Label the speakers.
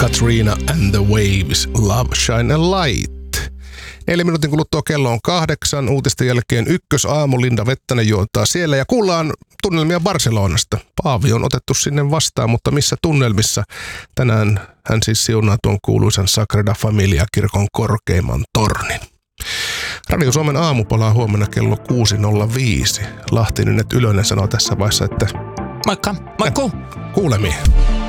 Speaker 1: Katrina and the Waves, Love, Shine a Light. 4 minuutin kuluttua kello on 8. Uutisten jälkeen Ykkösaamu. Linda Vettänen juontaa siellä ja kuullaan tunnelmia Barcelonasta. Paavi on otettu sinne vastaan, mutta missä tunnelmissa? Tänään hän siis siunaa tuon kuuluisan Sagrada Familia-kirkon korkeimman tornin. Radio Suomen aamu palaa huomenna kello 6.05. Lahtinen Ylönen sanoo tässä vaiheessa, että
Speaker 2: moikka, moikku!
Speaker 1: Kuulemiin.